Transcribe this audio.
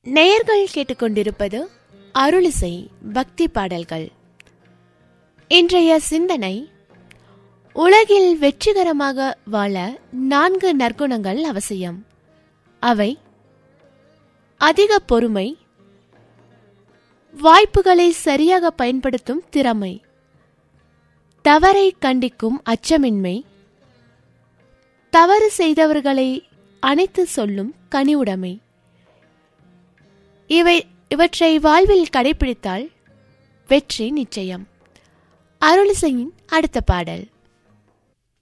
நேயர்கள் கேட்டுக்கொண்டிருப்பது அருளிசை பக்தி பாடல்கள். இன்றைய சிந்தனை: உலகில் வெற்றிகரமாக வாழ 4 நற்குணங்கள் அவசியம். அவை: அதிக பொறுமை, வாய்ப்புகளை சரியாக பயன்படுத்தும் திறமை, தவறை கண்டிக்கும் அச்சமின்மை, தவறு செய்தவர்களை அணைத்து சொல்லும் கனிவுடைமை. இவற்றை வாழ்வில் கடைபிடித்தால் வெற்றி நிச்சயம். அருளிசையின் அடுத்த பாடல்.